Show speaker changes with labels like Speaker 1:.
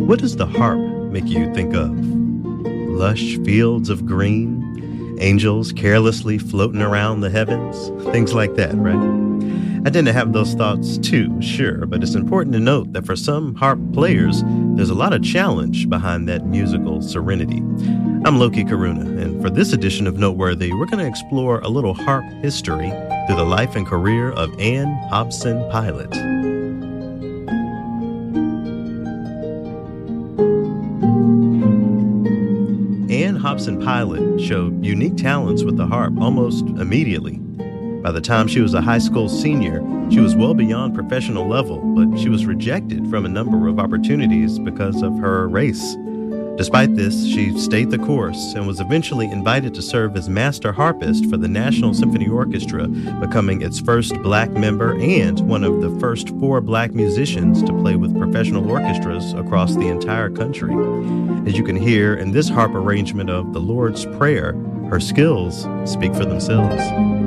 Speaker 1: What does the harp make you think of? Lush fields of green, angels carelessly floating around the heavens, things like that, right? I tend to have those thoughts too, sure, but it's important to note that for some harp players, there's a lot of challenge behind that musical serenity. I'm Loki Karuna, and for this edition of Noteworthy, we're going to explore a little harp history through the life and career of Anne Hobson Pilot. Anne Hobson Pilot showed unique talents with the harp almost immediately. By the time she was a high school senior, she was well beyond professional level, but she was rejected from a number of opportunities because of her race. Despite this, she stayed the course and was eventually invited to serve as master harpist for the National Symphony Orchestra, becoming its first black member and one of the first 4 black musicians to play with professional orchestras across the entire country. As you can hear in this harp arrangement of the Lord's Prayer, her skills speak for themselves.